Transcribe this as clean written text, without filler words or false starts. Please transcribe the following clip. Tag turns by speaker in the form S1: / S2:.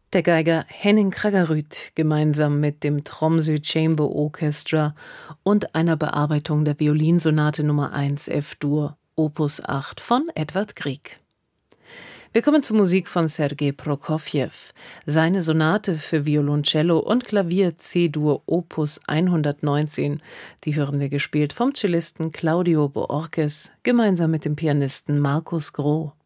S1: Der Geiger Henning Kraggerud gemeinsam mit dem Tromsø Chamber Orchestra und einer Bearbeitung der Violinsonate Nummer 1 F-Dur, Opus 8 von Edvard Grieg. Wir kommen zur Musik von Sergei Prokofjew. Seine Sonate für Violoncello und Klavier C-Dur Opus 119, die hören wir gespielt vom Cellisten Claudio Boorkes gemeinsam mit dem Pianisten Markus Groh.